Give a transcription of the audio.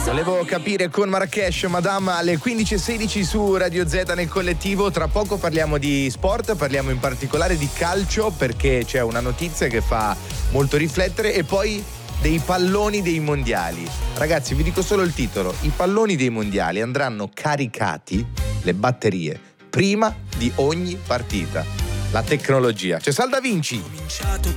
Volevo capire con Marrakesh, Madame, alle 15:16 su Radio Z nel collettivo. Tra poco parliamo di sport, parliamo in particolare di calcio, perché c'è una notizia che fa molto riflettere, e poi dei palloni dei mondiali. Ragazzi, vi dico solo il titolo: i palloni dei mondiali andranno caricati, le batterie, prima di ogni partita. La tecnologia. C'è Salda Vinci.